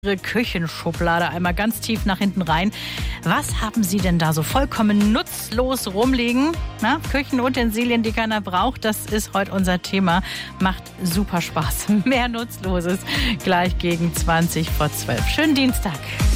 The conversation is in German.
Ihre Küchenschublade einmal ganz tief nach hinten rein. Was haben Sie denn da so vollkommen nutzlos rumliegen? Na, Küchenutensilien, die keiner braucht, das ist heute unser Thema. Macht super Spaß. Mehr Nutzloses gleich gegen 20 vor 12. Schönen Dienstag.